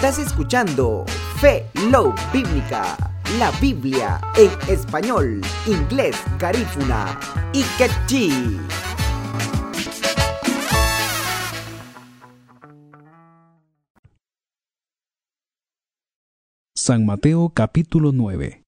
Estás escuchando Fe, Love Bíblica, la Biblia en español, inglés, garífuna y quechí. San Mateo capítulo 9.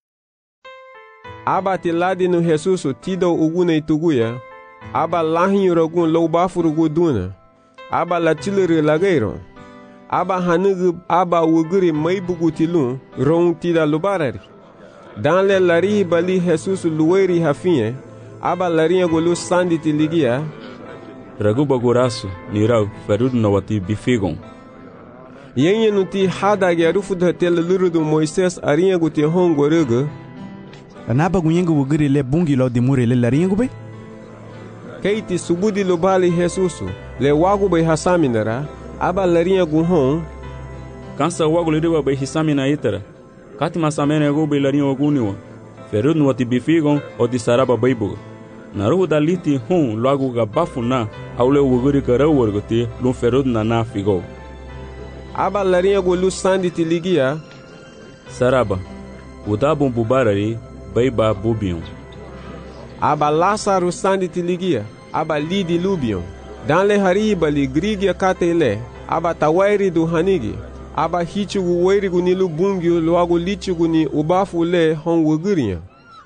Aba tiladi no Jesus tido uguna ituguya, aba lahin rogun loubafuru guduna, aba latilere lageiro, aba hanugu aba wuguri maibugutilun ron tida lubarari. Dan le lari bali Jesus lueri hafinye, aba larinha golu sandi tiligia, Ragu baguraço, nirau, ferudo na wati bifigon. Yenye nuti hada gerufu da tele lurudu Moises arinha guti hongo rugu, Anaba gunyengu wugiri le bungi lo dimure le laringu be? Keiti subudi lubali Jesusu, le wagu be hasaminara, aba larinha guhon, Kansa wago lidewa bai hisami na itara. Kati masamene go bai larinha oguniwa. Ferudo na wati bifigon o di saraba baibugo. Naruhu daliti hon loago gabafu na, aule wuguri karau wargote, lun ferudo na figo. aba larinha golu sandi tiligia, Saraba, udabon bubarari, baiba bubion. aba Lázaro sandi tiligia, aba lidi lubion. Dan le hariba li grigia katele, aba tawairi du hanigi, aba hichugu weirigu nilu bungio loago lichugu ni ubafu le hon wugurinha.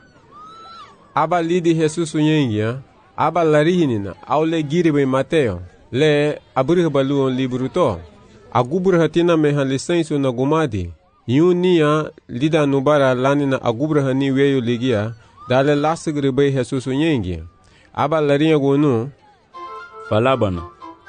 Aba lidi Jesusu yengia, aba larihinina, au le giribe Mateo, le aburbaluon libruto. Agubra tina mehan lisenso na gumadi. Yunia lida nubara lanina agubra hani weyo ligia, dale lasagre bay Jesusu yengia. Aba larinha gonu, Falabana.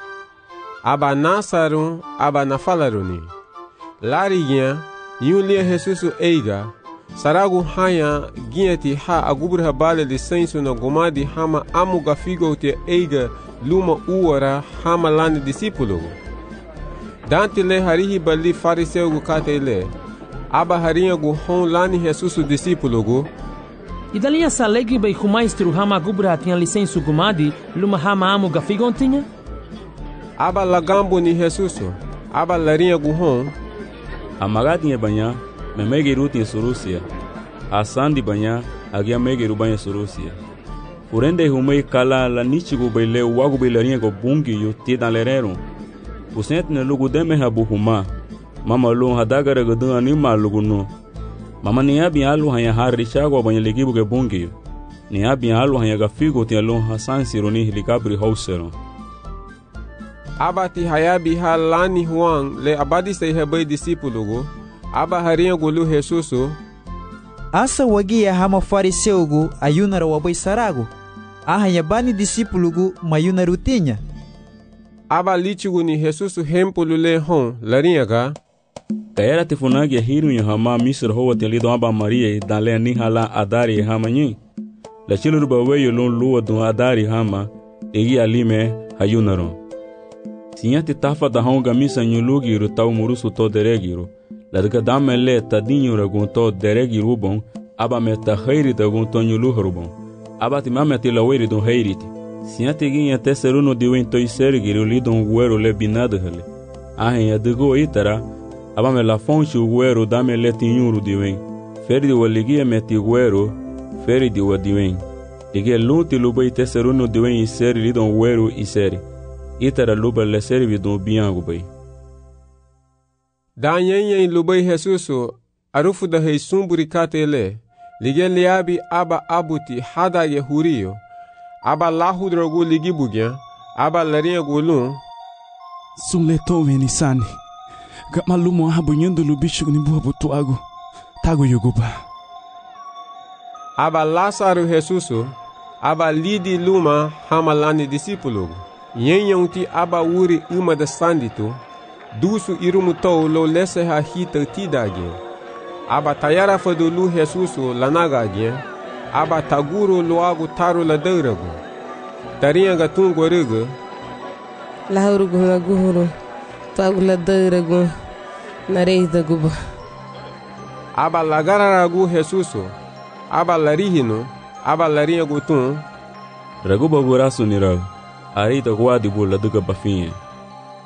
aba nasaru, aba nafalaruni. Larigia, yulia Jesusu eiga, saragu haya gieti ha agubra bale lisenso na gumadi hama amuga figo te eiga luma uara hama lani discípulo. Dante le harihi bali fariseu gu katele, aba harinha gu hon lani Jesus discípulo gu, Idalia salegri bai kumaistru hama gubra tinha licença gumadi, luma hama amu gafigon tinha? aba lagambo ni Jesus, aba larinha gu hon, Amagati banha, memegiru tin surusia. Asandi banha, agia megiru banha surusia. Urende humei kala la nichigu bai le wagu bai larinha go bungi yu tidan lerero. Pusent ne lugu deme habu huma. Mama lu hadagara gadun anima lugu no. Mama ni abi alu hanya hari chago banha ligibu ge bungi. Ni abi alu hanya gafigo ti alu hasan sironi helikabri hausero. aba ti hayabi ha lani huang le abadi sei hebai discípulo gu, aba harinha gu lu Jesusu, Asa wagia hama fariseu gu ayunara wabai sarago. Ahanya bani discípulo gu mayunaru tinha. aba lichigu ni Jesusu hempulu le hon larinha ga, Kaera te funagi a hiru yu hama misro hoa te lido aba Maria dan le ni hala adari hama nyi. La chilu ruba weyo lon lua dun adari hama, egi alime hayunaron. Tinha te tafa da honga misa nyulugiru tau murusu to deregiru. La dika dame le tadinho ragun to deregiru bon, aba me ta heiri da gun to nyuluhru bon. Aba ti mame te la weiri dun heiriti. Sinha te ginha te seruno diwen to isergiru lidon guero le binada hele. Ahen ya digo itara, aba me la fonchi guero dame le tinyuru diwen. Feri di waligia me ti guero, feri di wadiwen. Ige lunti lubai te seruno diwen iseri lidon guero iseri. Itara luba le servi don biangu bai. dan yenye lubai Jesusu, arufu da hei sumburi katele, lige liabi aba abuti hada ye hurio, aba lahudrogu ligibugya, aba larinha gu lun, Sunleto venisani. Gak malumo habu nyendo lubichu ni buha butu agu. Tago yoguba. aba Lázaro Jesusu, aba lidi luma hamalani discípulo. Yenyanti aba wuri uma da sandito, dusu irumutou lo lese ha hita tidage. Aba tayara fadu lu Jesusu lanagage, aba taguru loagu taru la deuragu. Tarinha gatungo rugu, Lahurugu guhuru, tagu la deuragu, nareida guba. aba lagararagu Jesusu, aba larihino, aba larinha gutun, Ragu baguraço nirau. Aí tá guarda bola do cabafinha.